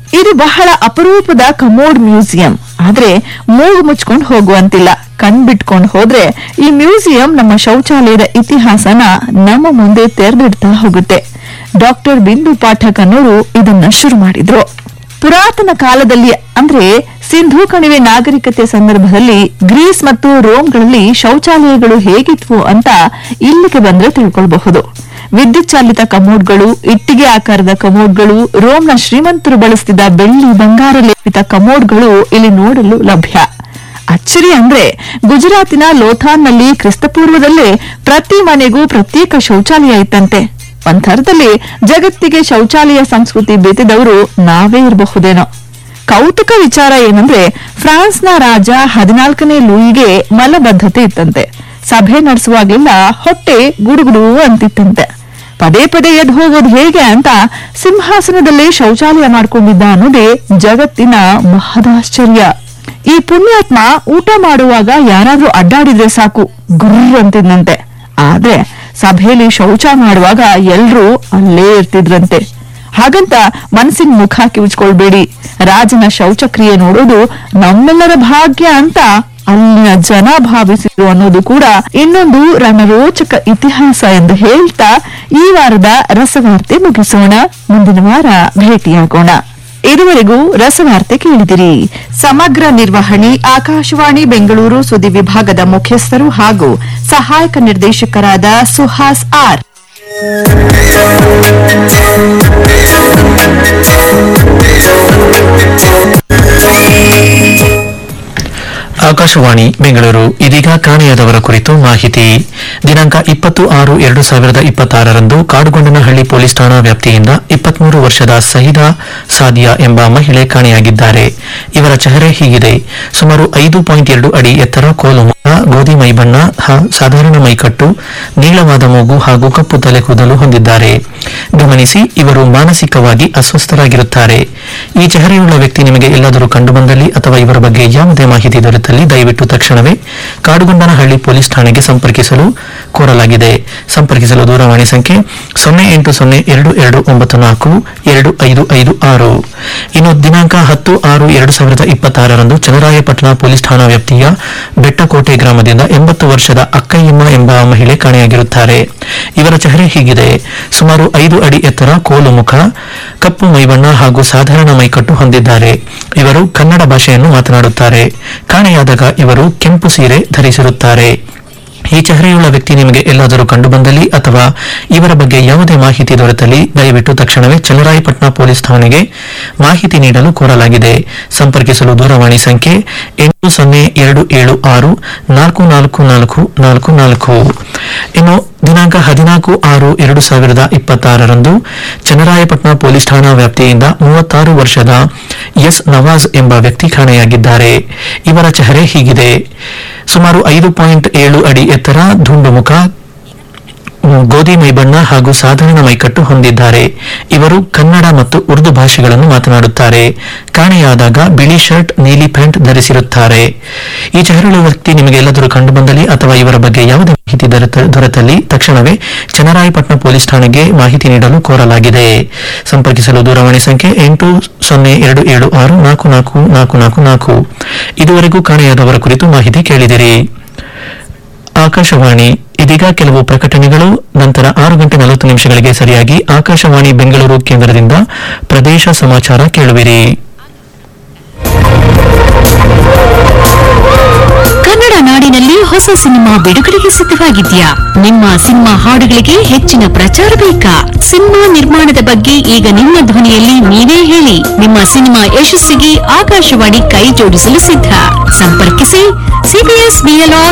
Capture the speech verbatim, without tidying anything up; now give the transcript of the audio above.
ಇದು ಬಹಳ ಅಪರೂಪದ ಕಮೋಡ್ ಮ್ಯೂಸಿಯಂ. ಆದ್ರೆ ಮೂಗು ಮುಚ್ಕೊಂಡು ಹೋಗುವಂತಿಲ್ಲ. ಕಣ್ಬಿಟ್ಕೊಂಡು ಹೋದ್ರೆ ಈ ಮ್ಯೂಸಿಯಂ ನಮ್ಮ ಶೌಚಾಲಯದ ಇತಿಹಾಸನ ನಮ್ಮ ಮುಂದೆ ತೆರೆದಿಡ್ತಾ ಹೋಗುತ್ತೆ. ಡಾಕ್ಟರ್ ಬಿಂದು ಪಾಠಕ್ ಅನ್ನೋರು ಇದನ್ನ ಶುರು ಮಾಡಿದ್ರು. ಪುರಾತನ ಕಾಲದಲ್ಲಿ ಅಂದ್ರೆ ಸಿಂಧೂ ಕಣಿವೆ ನಾಗರಿಕತೆ ಸಂದರ್ಭದಲ್ಲಿ ಗ್ರೀಸ್ ಮತ್ತು ರೋಮ್ಗಳಲ್ಲಿ ಶೌಚಾಲಯಗಳು ಹೇಗಿದ್ವು ಅಂತ ಇಲ್ಲಿಗೆ ಬಂದ್ರೆ ತಿಳ್ಕೊಳ್ಬಹುದು. ವಿದ್ಯುತ್ ಚಾಲಿತ ಕಮೋಡ್ಗಳು, ಇಟ್ಟಿಗೆ ಆಕಾರದ ಕಮೋಡ್ಗಳು, ರೋಮ್ನ ಶ್ರೀಮಂತರು ಬಳಸ್ತಿದ್ದ ಬೆಳ್ಳಿ ಬಂಗಾರ ಲೇಪಿತ ಕಮೋಡ್ಗಳು ಇಲ್ಲಿ ನೋಡಲು ಲಭ್ಯ. ಅಚ್ಚರಿ ಅಂದ್ರೆ ಗುಜರಾತಿನ ಲೋಥಾನ್ನಲ್ಲಿ ಕ್ರಿಸ್ತಪೂರ್ವದಲ್ಲೇ ಪ್ರತಿ ಮನೆಗೂ ಪ್ರತ್ಯೇಕ ಶೌಚಾಲಯ ಇತ್ತಂತೆ. ಒಂಥರದಲ್ಲಿ ಜಗತ್ತಿಗೆ ಶೌಚಾಲಯ ಸಂಸ್ಕೃತಿ ಬೇತಿದವರು ನಾವೇ ಇರಬಹುದೇನೋ. ಕೌತುಕ ವಿಚಾರ ಏನಂದ್ರೆ ಫ್ರಾನ್ಸ್ನ ರಾಜ ಹದಿನಾಲ್ಕನೇ ಲೂಯಿಗೆ ಮಲಬದ್ಧತೆ ಇತ್ತಂತೆ. ಸಭೆ ನಡೆಸುವಾಗಲೆಲ್ಲ ಹೊಟ್ಟೆ ಗುಡುಗುಡು ಅಂತಿತ್ತಂತೆ. ಪದೇ ಪದೇ ಎದ್ದು ಹೋಗೋದು ಹೇಗೆ ಅಂತ ಸಿಂಹಾಸನದಲ್ಲೇ ಶೌಚಾಲಯ ಮಾಡ್ಕೊಂಡಿದ್ದ ಅನ್ನೋದೇ ಜಗತ್ತಿನ ಮಹದಾಶ್ಚರ್ಯ. ಈ ಪುಣ್ಯಾತ್ಮ ಊಟ ಮಾಡುವಾಗ ಯಾರಾದ್ರೂ ಅಡ್ಡಾಡಿದ್ರೆ ಸಾಕು ಗುರ್ರ್ ಅಂತಿದ್ನಂತೆ. ಆದ್ರೆ ಸಭೆಯಲ್ಲಿ ಶೌಚ ಮಾಡುವಾಗ ಎಲ್ರೂ ಅಲ್ಲೇ ಇರ್ತಿದ್ರಂತೆ. ಹಾಗಂತ ಮನಸ್ಸಿನ ಮುಖ ಕಿವುಚ್ಕೊಳ್ಬೇಡಿ. ರಾಜನ ಶೌಚಕ್ರಿಯೆ ನೋಡೋದು ನಮ್ಮೆಲ್ಲರ ಭಾಗ್ಯ ಅಂತ ಅಲ್ಲಿನ ಜನ ಭಾವಿಸಿದ್ರು ಅನ್ನೋದು ಕೂಡ ಇನ್ನೊಂದು ರಣರೋಚಕ ಇತಿಹಾಸ ಎಂದು ಹೇಳ್ತಾ ಈ ವಾರದ ರಸವಾರ್ತೆ ಮುಗಿಸೋಣ. ಮುಂದಿನ ವಾರ ಭೇಟಿಯಾಗೋಣ. ಇದುವರೆಗೂ ರಸವಾರ್ತೆ ಕೇಳಿದಿರಿ. ಸಮಗ್ರ ನಿರ್ವಹಣೆ ಆಕಾಶವಾಣಿ ಬೆಂಗಳೂರು ಸುದ್ದಿ ವಿಭಾಗದ ಮುಖ್ಯಸ್ಥರು ಹಾಗೂ ಸಹಾಯಕ ನಿರ್ದೇಶಕರಾದ ಸುಹಾಸ್ ಆರ್. ಆಕಾಶವಾಣಿ ಬೆಂಗಳೂರು. ಇದೀಗ ಕಾಣೆಯಾದವರ ಕುರಿತು ಮಾಹಿತಿ. ದಿನಾಂಕ ಇಪ್ಪತ್ತು ಆರು ಎರಡು ಸಾವಿರದ ಇಪ್ಪತ್ತಾರರಂದು ಕಾಡುಗೊಂಡನಹಳ್ಳಿ ಪೊಲೀಸ್ ಠಾಣಾ ವ್ಯಾಪ್ತಿಯಿಂದ ಇಪ್ಪತ್ಮೂರು ವರ್ಷದ ಸಹಿದಾ ಸಾದಿಯಾ ಎಂಬ ಮಹಿಳೆ ಕಾಣೆಯಾಗಿದ್ದಾರೆ. ಇವರ ಚೆಹರೆ ಹೀಗಿದೆ. ಸುಮಾರು ಐದು ಪಾಯಿಂಟ್ ಎರಡು ಅಡಿ ಎತ್ತರ, ಕೋಲು ಮುಖ, ಗೋಧಿ ಮೈಬಣ್ಣ, ಸಾಧಾರಣ ಮೈಕಟ್ಟು, ನೀಳವಾದ ಮೂಗು ಹಾಗೂ ಕಪ್ಪು ತಲೆ ಕೂದಲು ಹೊಂದಿದ್ದಾರೆ. ಗಮನಿಸಿ, ಇವರು ಮಾನಸಿಕವಾಗಿ ಅಸ್ವಸ್ಥರಾಗಿರುತ್ತಾರೆ. ಈ ಚೆಹರೆಯುಳ್ಳ ವ್ಯಕ್ತಿ ನಿಮಗೆ ಎಲ್ಲಾದರೂ ಕಂಡುಬಂದಲ್ಲಿ ಅಥವಾ ಇವರ ಬಗ್ಗೆ ಯಾವುದೇ ಮಾಹಿತಿ ದೊರೆತಲ್ಲಿ ದಯವಿಟ್ಟು ತಕ್ಷಣವೇ ಕಾಡುಗೊಂಡನಹಳ್ಳಿ ಪೊಲೀಸ್ ಠಾಣೆಗೆ ಸಂಪರ್ಕಿಸಲು ಕೋರಲಾಗಿದೆ. ಸಂಪರ್ಕಿಸಲು ದೂರವಾಣಿ ಸಂಖ್ಯೆ ಸೊನ್ನೆ ಎಂಟು ಸೊನ್ನೆ ಎರಡು ಎರಡು ಒಂಬತ್ತು ನಾಲ್ಕು ಎರಡು ಐದು ಐದು ಆರು. ಇನ್ನು ದಿನಾಂಕ ಹತ್ತು ಆರು ಎರಡು ಸಾವಿರದ ಇಪ್ಪತ್ತಾರರಂದು ಚನ್ನರಾಯಪಟ್ಟಣ ಪೊಲೀಸ್ ಠಾಣಾ ವ್ಯಾಪ್ತಿಯ ಬೆಟ್ಟಕೋಟೆ ಗ್ರಾಮದಿಂದ ಎಂಬತ್ತು ವರ್ಷದ ಅಕ್ಕಯ್ಯಮ್ಮ ಎಂಬ ಮಹಿಳೆ ಕಾಣೆಯಾಗಿರುತ್ತಾರೆ. ಇವರ ಚೆಹರೆ ಹೀಗಿದೆ. ಸುಮಾರು ಐದು ಅಡಿ ಎತ್ತರ, ಕೋಲು ಮುಖ, ಕಪ್ಪು ಮೈಬಣ್ಣ ಹಾಗೂ ಸಾಧಾರಣ ಮೈಕಟ್ಟು ಹೊಂದಿದ್ದಾರೆ. ಇವರು ಕನ್ನಡ ಭಾಷೆಯನ್ನು ಮಾತನಾಡುತ್ತಾರೆ. ಕಾಣೆಯಾದಾಗ ಇವರು ಕೆಂಪು ಸೀರೆ ಧರಿಸಿರುತ್ತಾರೆ. ಈ ಚೆಹರೆಯುಳ್ಳ ವ್ಯಕ್ತಿ ನಿಮಗೆ ಎಲ್ಲಾದರೂ ಕಂಡುಬಂದಲ್ಲಿ ಅಥವಾ ಇವರ ಬಗ್ಗೆ ಯಾವುದೇ ಮಾಹಿತಿ ದೊರೆತಲ್ಲಿ ದಯವಿಟ್ಟು ತಕ್ಷಣವೇ ಚನ್ನರಾಯಪಟ್ಟಣ ಪೊಲೀಸ್ ಠಾಣೆಗೆ ಮಾಹಿತಿ ನೀಡಲು ಕೋರಲಾಗಿದೆ. ಸಂಪರ್ಕಿಸಲು ದೂರವಾಣಿ ಸಂಖ್ಯೆ ಎಂಟು ಸೊನ್ನೆ ಎರಡು ಏಳು ಆರು ನಾಲ್ಕು ನಾಲ್ಕು ನಾಲ್ಕು ನಾಲ್ಕು ನಾಲ್ಕು. ಇನ್ನು ದಿನಾಂಕ ಹದಿನಾಲ್ಕು ಆರು ಎರಡು ಸಾವಿರದ ಇಪ್ಪತ್ತಾರರಂದು ಚನ್ನರಾಯಪಟ್ಟಣ ಪೊಲೀಸ್ ಠಾಣಾ ವ್ಯಾಪ್ತಿಯಿಂದ ಮೂವತ್ತಾರು ವರ್ಷದ ಎಸ್ ನವಾಜ್ ಎಂಬ ವ್ಯಕ್ತಿ ಕಾಣೆಯಾಗಿದ್ದಾರೆ. ಇವರ ಚೆಹರೆ ಹೀಗಿದೆ. ಸುಮಾರು ಐದು ಪಾಯಿಂಟ್ ಏಳು ಅಡಿ ಎತ್ತರ, ದುಂಡು ಮುಖ, ಗೋಧಿ ಮೈಬಣ್ಣ ಹಾಗೂ ಸಾಧಾರಣ ಮೈಕಟ್ಟು ಹೊಂದಿದ್ದಾರೆ. ಇವರು ಕನ್ನಡ ಮತ್ತು ಉರ್ದು ಭಾಷೆಗಳನ್ನು ಮಾತನಾಡುತ್ತಾರೆ. ಕಾಣೆಯಾದಾಗ ಬಿಳಿ ಶರ್ಟ್, ನೀಲಿ ಪ್ಯಾಂಟ್ ಧರಿಸಿರುತ್ತಾರೆ. ಈ ಚೆಹರೆಯುಳ್ಳ ವ್ಯಕ್ತಿ ನಿಮಗೆ ಎಲ್ಲಾದರೂ ಕಂಡುಬಂದಲ್ಲಿ ಅಥವಾ ಇವರ ಬಗ್ಗೆ ಯಾವುದೇ ಮಾಹಿತಿ ದೊರೆತಲ್ಲಿ ತಕ್ಷಣವೇ ಚನ್ನರಾಯಪಟ್ಟಣ ಪೊಲೀಸ್ ಠಾಣೆಗೆ ಮಾಹಿತಿ ನೀಡಲು ಕೋರಲಾಗಿದೆ. ಸಂಪರ್ಕಿಸಲು ದೂರವಾಣಿ ಸಂಖ್ಯೆ ಎಂಟು ಸೊನ್ನೆ ಎರಡು ಏಳು ಆರು ನಾಲ್ಕು ನಾಲ್ಕು ನಾಲ್ಕು ನಾಲ್ಕು ನಾಲ್ಕು. ಇದುವರೆಗೂ ಕಾಣೆಯಾದವರ ಕುರಿತು ಮಾಹಿತಿ ಕೇಳಿದಿರಿ. ಆಕಾಶವಾಣಿ. ಇದೀಗ ಕೆಲವು ಪ್ರಕಟಣೆಗಳು. ನಂತರ ಆರು ಗಂಟೆ ನಲವತ್ತು ನಿಮಿಷಗಳಿಗೆ ಸರಿಯಾಗಿ ಆಕಾಶವಾಣಿ ಬೆಂಗಳೂರು ಕೇಂದ್ರದಿಂದ ಪ್ರದೇಶ ಸಮಾಚಾರ ಕೇಳುವಿರಿ. ಕನ್ನಡ ನಾಡಿನಲ್ಲಿ ಹೊಸ ಸಿನಿಮಾ ಬಿಡುಗಡೆಗೆ ಸಿದ್ಧವಾಗಿದ್ಯಾ? ನಿಮ್ಮ ಸಿನಿಮಾ ಹಾಡುಗಳಿಗೆ ಹೆಚ್ಚಿನ ಪ್ರಚಾರ ಬೇಕಾ? ಸಿನಿಮಾ ನಿರ್ಮಾಣದ ಬಗ್ಗೆ ಈಗ ನಿಮ್ಮ ಧ್ವನಿಯಲ್ಲಿ ನೀವೇ ಹೇಳಿ. ನಿಮ್ಮ ಸಿನಿಮಾ ಯಶಸ್ಸಿಗೆ ಆಕಾಶವಾಣಿ ಕೈ ಜೋಡಿಸಲು ಸಿದ್ಧ. ಸಂಪರ್ಕಿಸಿ ಸಿಬಿಎಸ್ ಬಿಎಲ್ಆರ್